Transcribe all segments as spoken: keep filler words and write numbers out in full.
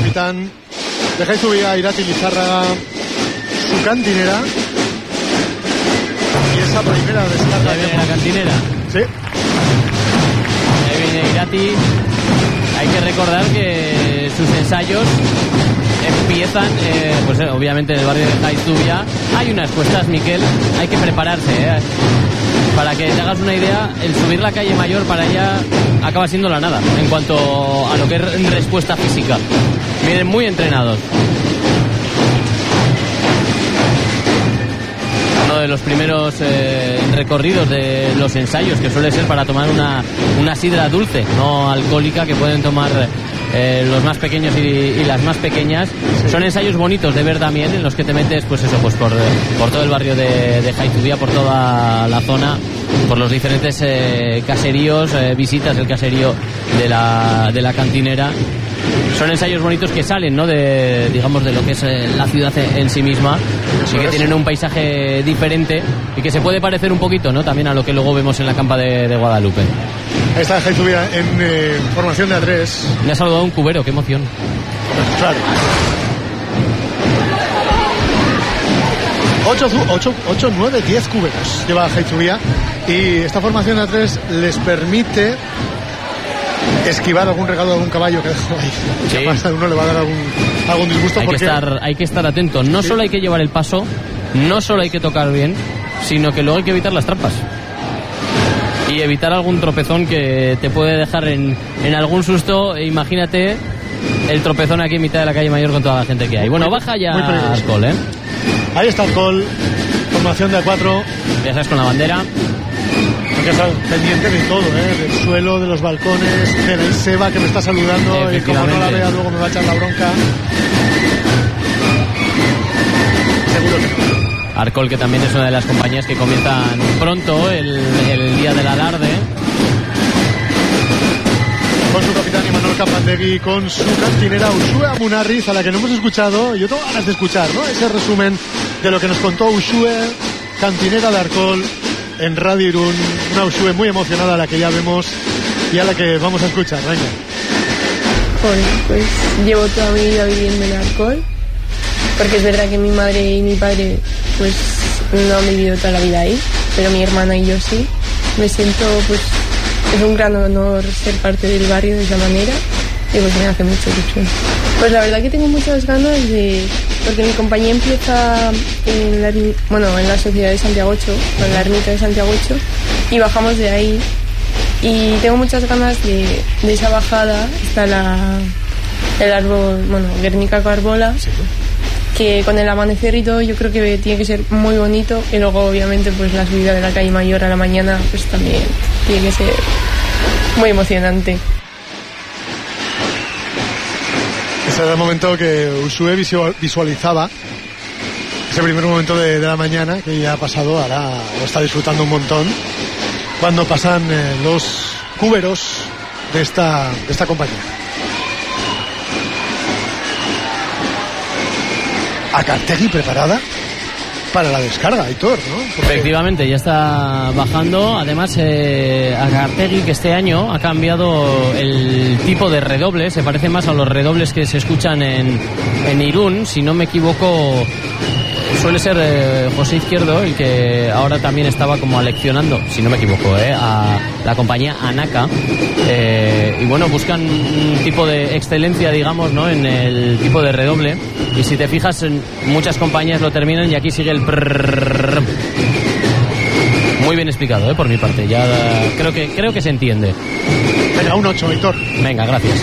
capitán de Jaizubia, Irati Lizárraga, su cantinera. Y esa primera descarga. Ahí viene la cantinera. Sí. Ahí viene Irati. Hay que recordar que sus ensayos empiezan, eh, pues eh, obviamente en el barrio de Jaizubia. Hay unas cuestas, Miquel, hay que prepararse, eh. Para que te hagas una idea, el subir la calle Mayor para allá acaba siendo la nada en cuanto a lo que es respuesta física. Vienen muy entrenados. Uno de los primeros eh, recorridos de los ensayos, que suele ser para tomar una, una sidra dulce, no alcohólica, que pueden tomar eh, los más pequeños y, y las más pequeñas. Son ensayos bonitos de ver también, en los que te metes, pues eso, pues por, por todo el barrio de, de Jaizubia, por toda la zona, por los diferentes eh, caseríos, eh, visitas del caserío de la, de la cantinera. Son ensayos bonitos que salen, ¿no?, de, digamos, de lo que es eh, la ciudad en sí misma, y que tienen un paisaje diferente y que se puede parecer un poquito, ¿no?, también a lo que luego vemos en la campa de, de Guadalupe. Ahí está Jaizubia en eh, formación de A tres. Me ha saludado un cubero, qué emoción. Claro. ocho, nueve, diez cuberos lleva Jaizubia, y esta formación de A tres les permite esquivar algún regalo de algún caballo que dejó ahí. Sí. Además, a uno le va a dar algún, algún disgusto. Hay, porque... que estar, hay que estar atento. No sí. solo hay que llevar el paso, no solo hay que tocar bien, sino que luego hay que evitar las trampas. Y evitar algún tropezón que te puede dejar en, en algún susto. Imagínate el tropezón aquí en mitad de la calle Mayor con toda la gente que hay. Bueno, baja ya Arcol, ¿eh? Ahí está Arcol, formación de A cuatro. Ya sabes, con la bandera. Porque está pendiente de todo, ¿eh? Del suelo, de los balcones, de la Iseba que me está saludando, y como no la vea luego me va a echar la bronca. Seguro que no. Arcol, que también es una de las compañías que comienzan pronto el, el día del alarde. Con su capitán Imanol Kapandegui, con su cantinera Uxue Amunarriz, a la que no hemos escuchado. Yo tengo ganas de escuchar, ¿no?, ese resumen de lo que nos contó Uxue, cantinera de Arcol, en Radio Irún. Una Uxue muy emocionada, a la que ya vemos y a la que vamos a escuchar. Venga. Bueno, pues llevo toda mi vida viviendo en Arcol, porque es verdad que mi madre y mi padre pues no han vivido toda la vida ahí, pero mi hermana y yo sí. Me siento, pues es un gran honor ser parte del barrio de esa manera, y pues me hace mucha ilusión. Pues la verdad que tengo muchas ganas de... porque mi compañía empieza en la, bueno, en la sociedad de Santiago ocho, en la ermita de Santiago ocho, y bajamos de ahí, y tengo muchas ganas de, de esa bajada. Está la, el árbol, bueno, Guernica Carbola, sí, que con el amanecer y todo yo creo que tiene que ser muy bonito, y luego obviamente pues la subida de la calle Mayor a la mañana pues también tiene que ser muy emocionante. Ese era el momento que Uxue visualizaba, ese primer momento de, de la mañana, que ya ha pasado, ahora lo está disfrutando un montón, cuando pasan eh, los cúberos de esta, de esta compañía. Akartegui preparada para la descarga, Aitor, ¿no? Porque... Efectivamente, ya está bajando. Además, eh, Akartegui, que este año ha cambiado el tipo de redoble, se parece más a los redobles que se escuchan en, en Irún. Si no me equivoco, suele ser eh, José Izquierdo el que ahora también estaba como aleccionando, si no me equivoco, eh, a la compañía Anaka. Eh, y bueno, buscan un tipo de excelencia, digamos, ¿no?, en el tipo de redoble. Y si te fijas, en muchas compañías lo terminan, y aquí sigue el prrrr. Muy bien explicado, ¿eh?, por mi parte. Ya creo que creo que se entiende. Venga, un ocho, Aitor. Venga, gracias.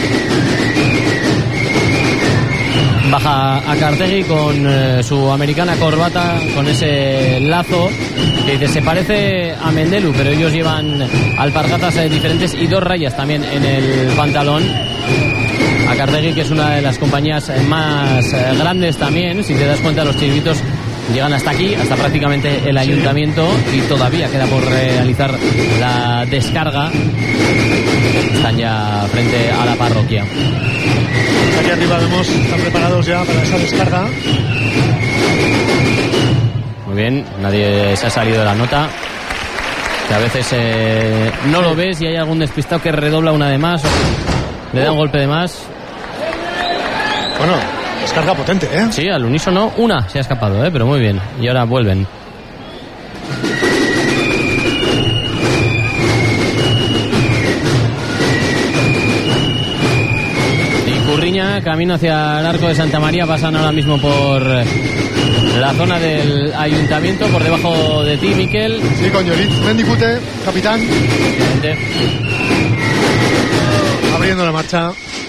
Baja Akartegui con eh, su americana corbata, con ese lazo que dice, se parece a Mendelu, pero ellos llevan alpargatas eh, diferentes y dos rayas también en el pantalón. Akartegui, que es una de las compañías más eh, grandes también, si te das cuenta, los chiringuitos llegan hasta aquí, hasta prácticamente el ayuntamiento, y todavía queda por realizar la descarga. Están ya frente a la parroquia. Aquí arriba vemos, están preparados ya para esa descarga. Muy bien, nadie se ha salido de la nota, que a veces eh, no lo ves y hay algún despistado que redobla una de más o le da un golpe de más. Bueno, descarga potente, ¿eh? Sí, al unísono una se ha escapado, ¿eh? Pero muy bien. Y ahora vuelven. Y Curriña, camino hacia el Arco de Santa María, pasan ahora mismo por la zona del ayuntamiento, por debajo de ti, Miquel. Sí, con Llorit Mendicute, capitán. Excelente. Abriendo la marcha.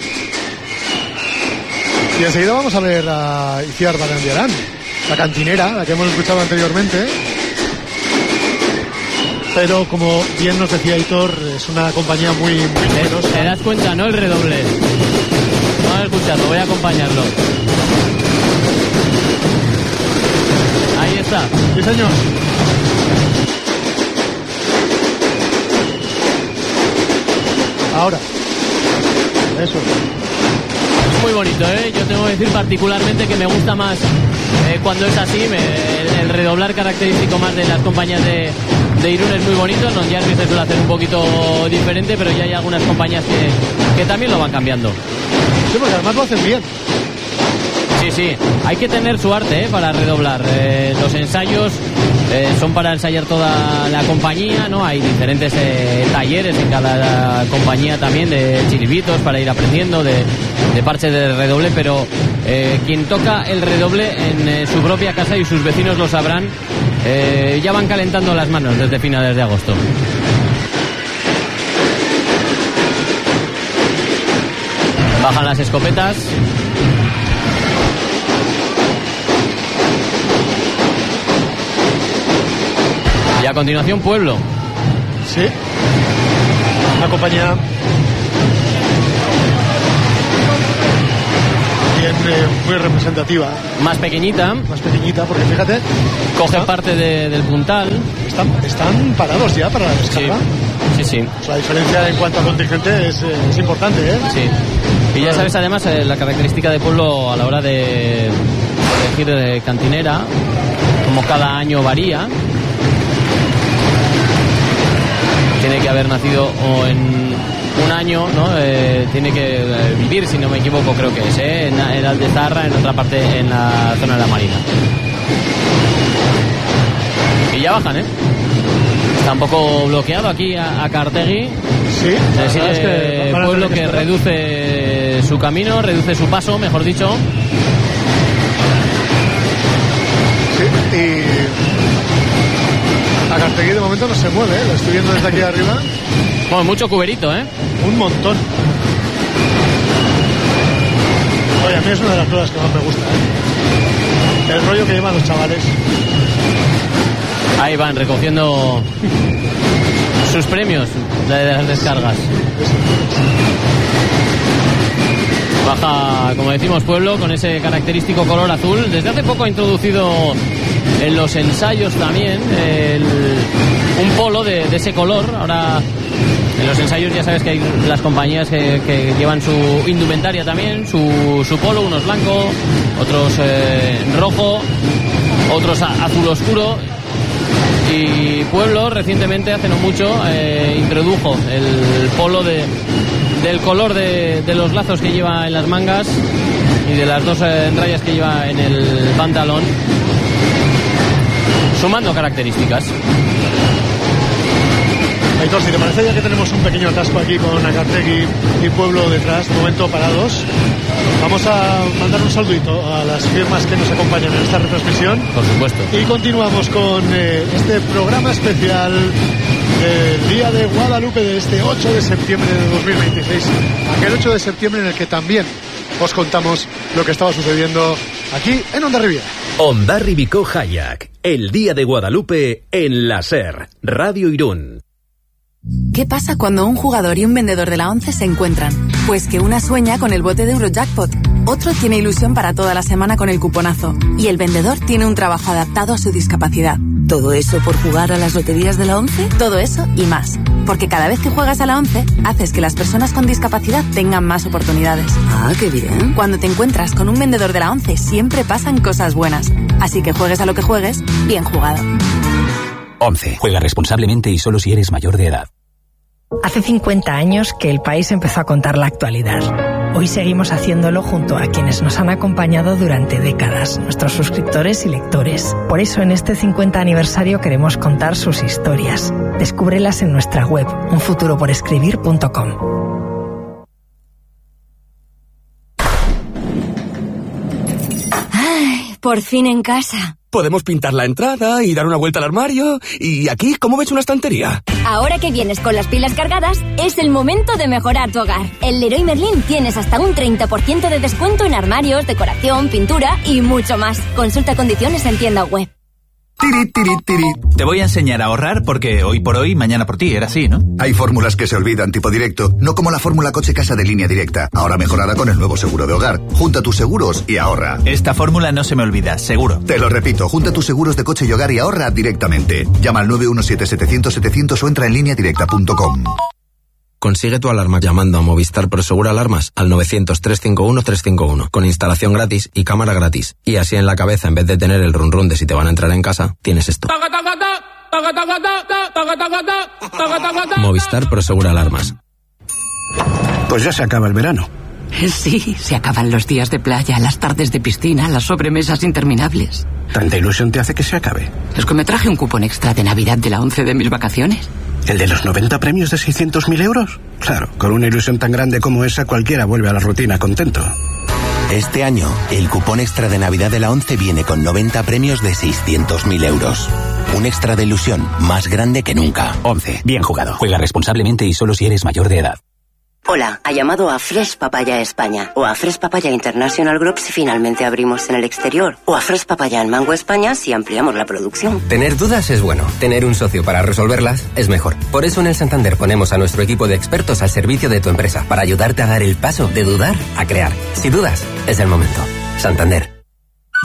Y enseguida vamos a ver a Iciar Barandiarán, la cantinera, la que hemos escuchado anteriormente. Pero como bien nos decía Hitor, es una compañía muy, muy numerosa. ¿Te das cuenta, no? El redoble. Vamos a escucharlo, voy a acompañarlo. Ahí está. Sí, señor. Ahora. Eso. Es muy bonito, ¿eh? Yo tengo que decir particularmente que me gusta más eh, cuando es así. Me, el, el redoblar característico más de las compañías de, de Irún es muy bonito. Non Jarvis se suele hacer un poquito diferente, pero ya hay algunas compañías que, que también lo van cambiando. Sí, porque además lo hacen bien. Sí, sí, hay que tener su arte, ¿eh? Para redoblar. Eh, los ensayos eh, son para ensayar toda la compañía, ¿no? Hay diferentes eh, talleres en cada compañía también, de chiribitos para ir aprendiendo, de, de parche de redoble, pero eh, quien toca el redoble en eh, su propia casa, y sus vecinos lo sabrán, eh, ya van calentando las manos desde finales de agosto. Bajan las escopetas. Y a continuación, Pueblo. Sí. Una compañía bien, eh, muy representativa. Más pequeñita. Más pequeñita, porque fíjate. Coge está, parte de, del puntal. Están, están parados ya para la descarga. Sí, sí. sí. O sea, la diferencia en cuanto a contingente es, eh, es importante, ¿eh? Sí. Y ya sabes, además, eh, la característica de Pueblo a la hora de elegir de cantinera, como cada año varía. Tiene que haber nacido o en un año, ¿no? Eh, tiene que eh, vivir, si no me equivoco, creo que es, ¿eh? en, en Aldezarra, en otra parte, en la zona de la Marina. Y ya bajan, ¿eh? Está un poco bloqueado aquí a, a Cartegui. Sí, Le sigue es que Pueblo, que, que reduce su camino, reduce su paso, mejor dicho. Sí, y a Cartegui de momento no se mueve, ¿eh? Lo estoy viendo desde aquí arriba. Bueno, mucho cuberito, ¿eh? Un montón. Oye, a mí es una de las cosas que más me gusta, ¿eh? El rollo que llevan los chavales. Ahí van recogiendo sus premios de las descargas. Baja, como decimos, Pueblo, con ese característico color azul. Desde hace poco ha introducido en los ensayos también el, un polo de, de ese color. Ahora en los ensayos ya sabes que hay las compañías que, que llevan su indumentaria también, su, su polo, unos blancos, otros eh, rojo, otros a, azul oscuro. Y Pueblo recientemente, hace no mucho, eh, introdujo el polo de, del color de, de los lazos que lleva en las mangas y de las dos eh, rayas que lleva en el pantalón, sumando características. Aitor, si te parece, ya que tenemos un pequeño atasco aquí con Acartegui y Pueblo detrás, de momento parados, vamos a mandar un saludito a las firmas que nos acompañan en esta retransmisión. Por supuesto. Y continuamos con eh, este programa especial del Día de Guadalupe de este ocho de septiembre de dos mil veintiséis. Aquel ocho de septiembre en el que también os contamos lo que estaba sucediendo aquí en Hondarribia. Hondarribicó Hayak, el Día de Guadalupe en la SER, Radio Irún. ¿Qué pasa cuando un jugador y un vendedor de la ONCE se encuentran? Pues que una sueña con el bote de Eurojackpot, otro tiene ilusión para toda la semana con el cuponazo y el vendedor tiene un trabajo adaptado a su discapacidad. ¿Todo eso por jugar a las loterías de la ONCE? Todo eso y más. Porque cada vez que juegas a la ONCE, haces que las personas con discapacidad tengan más oportunidades. Ah, qué bien. Cuando te encuentras con un vendedor de la ONCE, siempre pasan cosas buenas. Así que juegues a lo que juegues, bien jugado. ONCE. Juega responsablemente y solo si eres mayor de edad. Hace cincuenta años que el país empezó a contar la actualidad. Hoy seguimos haciéndolo junto a quienes nos han acompañado durante décadas, nuestros suscriptores y lectores. Por eso en este cincuenta aniversario queremos contar sus historias. Descúbrelas en nuestra web, un futuro por escribir punto com. Ay, por fin en casa. Podemos pintar la entrada y dar una vuelta al armario. ¿Y aquí cómo ves una estantería? Ahora que vienes con las pilas cargadas, es el momento de mejorar tu hogar. En Leroy Merlin tienes hasta un treinta por ciento de descuento en armarios, decoración, pintura y mucho más. Consulta condiciones en tienda web. Tiri, tiri, tiri. Te voy a enseñar a ahorrar porque hoy por hoy, mañana por ti, era así, ¿no? Hay fórmulas que se olvidan, tipo directo, no como la fórmula coche-casa de Línea Directa, ahora mejorada con el nuevo seguro de hogar. Junta tus seguros y ahorra. Esta fórmula no se me olvida, seguro. Te lo repito, junta tus seguros de coche y hogar y ahorra directamente. Llama al nueve uno siete setecientos setecientos o entra en línea directa punto com. Consigue tu alarma llamando a Movistar Prosegur Alarmas al novecientos, trescientos cincuenta y uno, trescientos cincuenta y uno, con instalación gratis y cámara gratis. Y así en la cabeza, en vez de tener el run run de si te van a entrar en casa, tienes esto. Movistar Prosegur Alarmas. Pues ya se acaba el verano. Sí, se acaban los días de playa, las tardes de piscina, las sobremesas interminables. ¿Tanta ilusión te hace que se acabe? Es que me traje un cupón extra de Navidad de la once de mis vacaciones. ¿El de los noventa premios de seiscientos mil euros? Claro, con una ilusión tan grande como esa, cualquiera vuelve a la rutina contento. Este año, el cupón extra de Navidad de la once viene con noventa premios de seiscientos mil euros. Un extra de ilusión más grande que nunca. once. Bien jugado. Juega responsablemente y solo si eres mayor de edad. Hola, ha llamado a Fresh Papaya España o a Fresh Papaya International Group si finalmente abrimos en el exterior o a Fresh Papaya en Mango España si ampliamos la producción. Tener dudas es bueno, tener un socio para resolverlas es mejor. Por eso en el Santander ponemos a nuestro equipo de expertos al servicio de tu empresa para ayudarte a dar el paso de dudar a crear. Si dudas, es el momento. Santander.